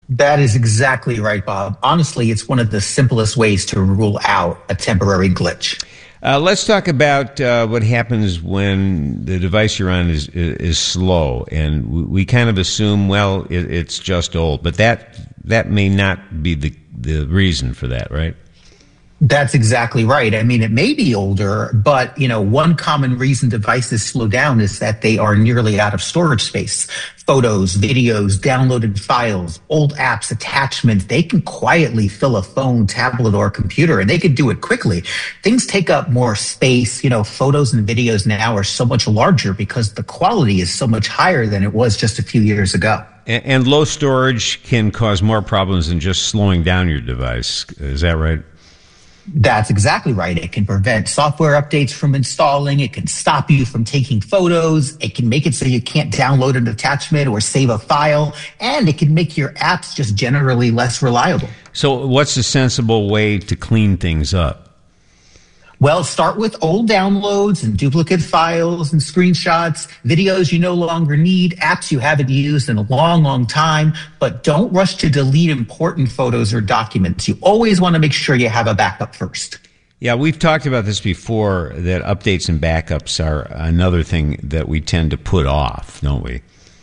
That is exactly right, Bob. Honestly, it's one of the simplest ways to rule out a temporary glitch. Let's talk about what happens when the device you're on is slow, and we kind of assume, well, it's just old, but that may not be the reason for that, right? That's exactly right. I mean, it may be older, but, one common reason devices slow down is that they are nearly out of storage space. Photos, videos, downloaded files, old apps, attachments, they can quietly fill a phone, tablet, or computer, and they can do it quickly. Things take up more space. Photos and videos now are so much larger because the quality is so much higher than it was just a few years ago. And low storage can cause more problems than just slowing down your device. Is that right? That's exactly right. It can prevent software updates from installing. It can stop you from taking photos. It can make it so you can't download an attachment or save a file. And it can make your apps just generally less reliable. So what's a sensible way to clean things up? Well, start with old downloads and duplicate files and screenshots, videos you no longer need, apps you haven't used in a long, long time, but don't rush to delete important photos or documents. You always want to make sure you have a backup first. Yeah, we've talked about this before, that updates and backups are another thing that we tend to put off, don't we?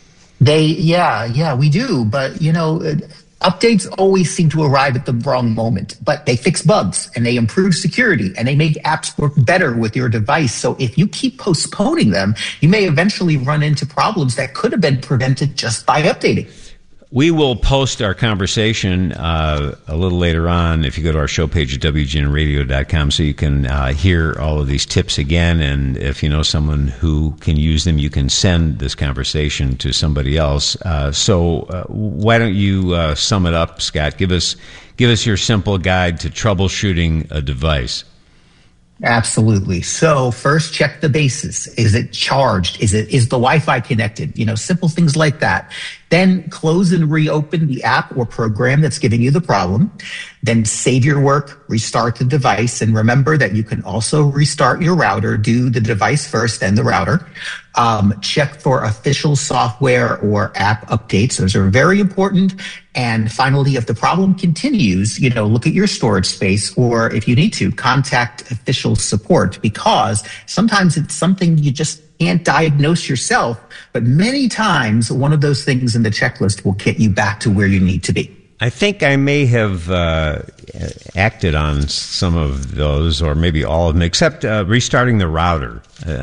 Yeah, we do. But, updates always seem to arrive at the wrong moment, but they fix bugs and they improve security and they make apps work better with your device. So if you keep postponing them, you may eventually run into problems that could have been prevented just by updating. We will post our conversation a little later on if you go to our show page at WGNradio.com, so you can hear all of these tips again. And if you know someone who can use them, you can send this conversation to somebody else. So why don't you sum it up, Scott? Give us your simple guide to troubleshooting a device. Absolutely. So first, check the bases. Is it charged? Is the Wi-Fi connected? Simple things like that. Then close and reopen the app or program that's giving you the problem. Then save your work, restart the device, and remember that you can also restart your router. Do the device first, then the router. Check for official software or app updates. Those are very important. And finally, if the problem continues, look at your storage space, or if you need to, contact official support, because sometimes it's something you just can't diagnose yourself. But many times, one of those things in the checklist will get you back to where you need to be. I think I may have acted on some of those, or maybe all of them, except restarting the router.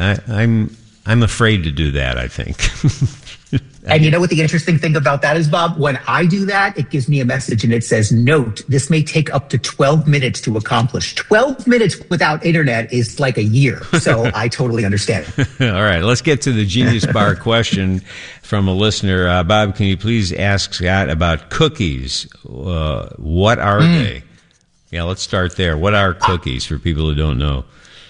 I'm afraid to do that, I think. And you know what the interesting thing about that is, Bob? When I do that, it gives me a message and it says, note, this may take up to 12 minutes to accomplish. 12 minutes without internet is like a year. So I totally understand. All right, let's get to the Genius Bar question from a listener. Bob, can you please ask Scott about cookies? What are they? Yeah, let's start there. What are cookies for people who don't know?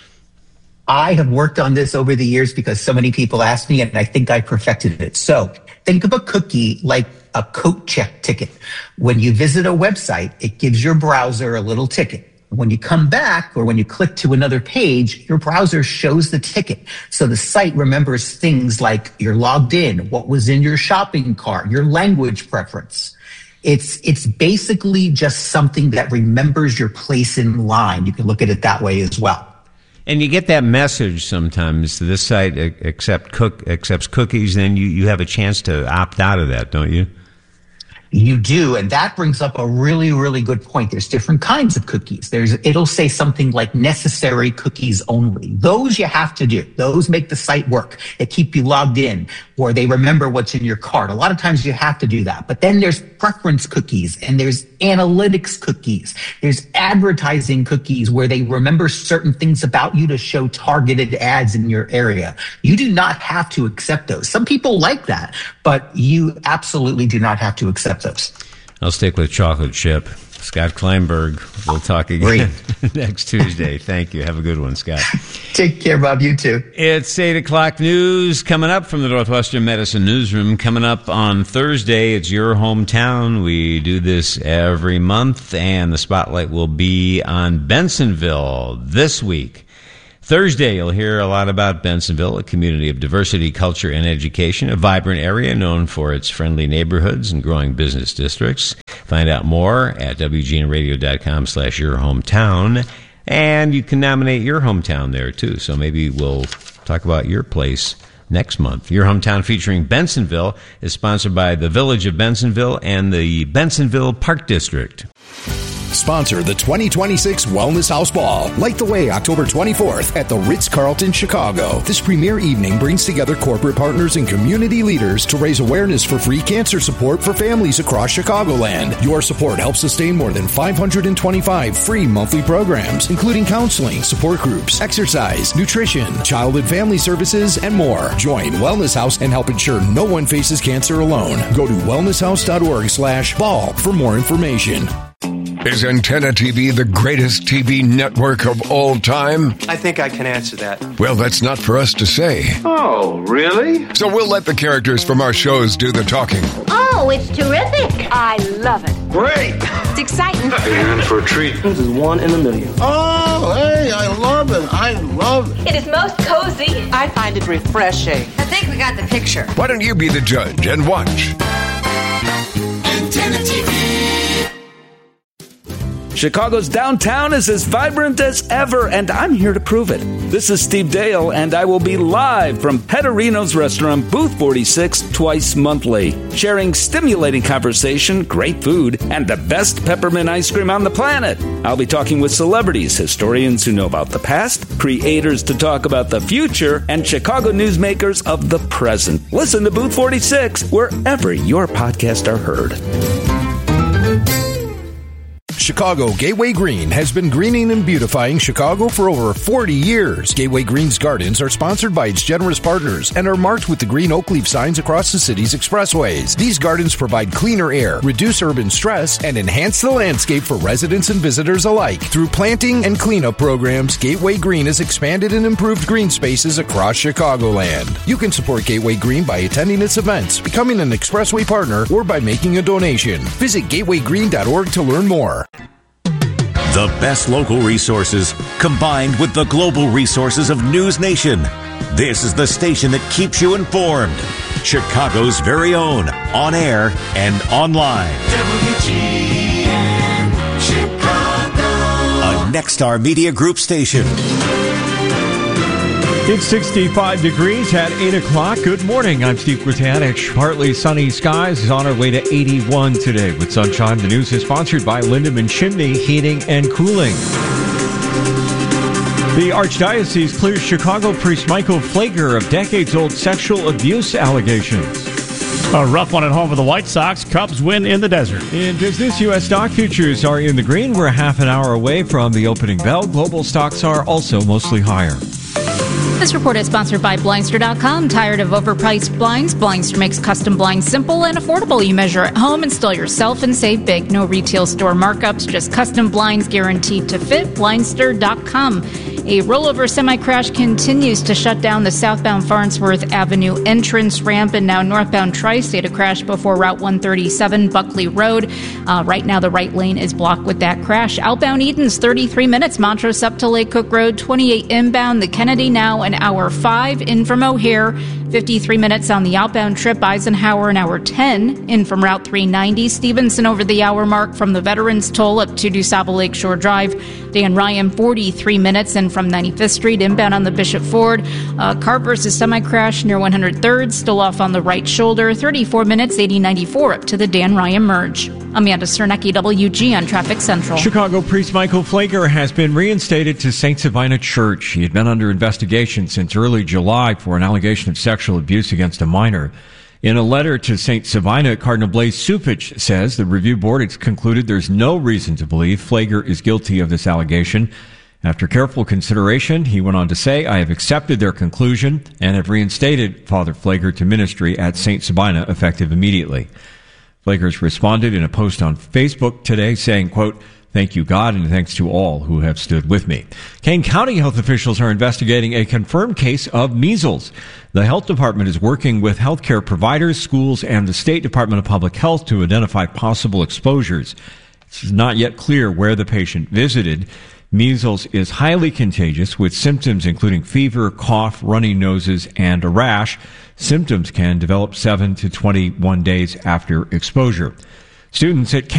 I have worked on this over the years because so many people ask me, and I think I perfected it. So think of a cookie like a coat check ticket. When you visit a website, it gives your browser a little ticket. When you come back or when you click to another page, your browser shows the ticket. So the site remembers things like you're logged in, what was in your shopping cart, your language preference. It's basically just something that remembers your place in line. You can look at it that way as well. And you get that message sometimes. This site accepts cookies, then you have a chance to opt out of that, don't you? You do, and that brings up a really, really good point. There's different kinds of cookies. It'll say something like necessary cookies only. Those you have to do. Those make the site work. They keep you logged in, or they remember what's in your cart. A lot of times you have to do that. But then there's preference cookies, and there's analytics cookies. There's advertising cookies where they remember certain things about you to show targeted ads in your area. You do not have to accept those. Some people like that, but you absolutely do not have to accept those. I'll stick with chocolate chip. Scott Kleinberg. We'll talk again next Tuesday. Thank you. Have a good one, Scott. Take care, Bob. You too. It's 8 o'clock news coming up from the Northwestern Medicine Newsroom. Coming up on Thursday, it's Your Hometown. We do this every month, and the spotlight will be on Bensonville this week. Thursday, you'll hear a lot about Bensonville, a community of diversity, culture, and education, a vibrant area known for its friendly neighborhoods and growing business districts. Find out more at WGNradio.com/yourhometown. And you can nominate your hometown there, too. So maybe we'll talk about your place next month. Your Hometown featuring Bensonville is sponsored by the Village of Bensonville and the Bensonville Park District. Sponsor the 2026 Wellness House Ball. Light the way October 24th at the Ritz-Carlton, Chicago. This premier evening brings together corporate partners and community leaders to raise awareness for free cancer support for families across Chicagoland. Your support helps sustain more than 525 free monthly programs, including counseling, support groups, exercise, nutrition, child and family services, and more. Join Wellness House and help ensure no one faces cancer alone. Go to wellnesshouse.org/ball for more information. Is Antenna TV the greatest TV network of all time? I think I can answer that. Well, that's not for us to say. Oh, really? So we'll let the characters from our shows do the talking. Oh, it's terrific. I love it. Great. It's exciting. You're in for a treat. This is one in a million. Oh, hey, I love it. I love it. It is most cozy. I find it refreshing. I think we got the picture. Why don't you be the judge and watch? Antenna TV. Chicago's downtown is as vibrant as ever, and I'm here to prove it. This is Steve Dale, and I will be live from Pedorino's restaurant, Booth 46, twice monthly, sharing stimulating conversation, great food, and the best peppermint ice cream on the planet. I'll be talking with celebrities, historians who know about the past, creators to talk about the future, and Chicago newsmakers of the present. Listen to Booth 46 wherever your podcasts are heard. Chicago Gateway Green has been greening and beautifying Chicago for over 40 years. Gateway Green's gardens are sponsored by its generous partners and are marked with the green oak leaf signs across the city's expressways. These gardens provide cleaner air, reduce urban stress, and enhance the landscape for residents and visitors alike. Through planting and cleanup programs, Gateway Green has expanded and improved green spaces across Chicagoland. You can support Gateway Green by attending its events, becoming an expressway partner, or by making a donation. Visit gatewaygreen.org to learn more. The best local resources combined with the global resources of News Nation. This is the station that keeps you informed. Chicago's very own, on air and online. WGN Chicago. A Nexstar Media Group station. It's 65 degrees at 8 o'clock. Good morning. I'm Steve Quirtanich. Partly sunny skies is on our way to 81 today with sunshine. The news is sponsored by Lindemann Chimney Heating and Cooling. The Archdiocese clears Chicago priest Michael Pfleger of decades-old sexual abuse allegations. A rough one at home for the White Sox. Cubs win in the desert. In business, U.S. stock futures are in the green. We're half an hour away from the opening bell. Global stocks are also mostly higher. This report is sponsored by Blindster.com. Tired of overpriced blinds? Blindster makes custom blinds simple and affordable. You measure at home, install yourself, and save big. No retail store markups, just custom blinds guaranteed to fit. Blindster.com. A rollover semi-crash continues to shut down the southbound Farnsworth Avenue entrance ramp and now northbound Tri-State. A crash before Route 137 Buckley Road. Right now the right lane is blocked with that crash. Outbound Eden's 33 minutes. Montrose up to Lake Cook Road. 28 inbound. The Kennedy now an hour 5 in from O'Hare. 53 minutes on the outbound trip. Eisenhower an hour 10 in from Route 390. Stevenson over the hour mark from the Veterans Toll up to DuSable Lakeshore Drive. Dan Ryan 43 minutes and from 95th Street inbound on the Bishop Ford. Car versus semi-crash near 103rd, still off on the right shoulder. 34 minutes, 8094 up to the Dan Ryan merge. Amanda Cernecki, WGN Traffic Central. Chicago priest Michael Pfleger has been reinstated to St. Sabina Church. He had been under investigation since early July for an allegation of sexual abuse against a minor. In a letter to St. Sabina, Cardinal Blaise Cupich says the review board has concluded there's no reason to believe Pfleger is guilty of this allegation. After careful consideration, he went on to say, I have accepted their conclusion and have reinstated Father Pfleger to ministry at St. Sabina effective immediately. Pfleger's responded in a post on Facebook today saying, quote, thank you, God, and thanks to all who have stood with me. Kane County health officials are investigating a confirmed case of measles. The health department is working with healthcare providers, schools, and the State Department of Public Health to identify possible exposures. It's not yet clear where the patient visited. Measles is highly contagious with symptoms including fever, cough, runny noses, and a rash. Symptoms can develop 7 to 21 days after exposure. Students at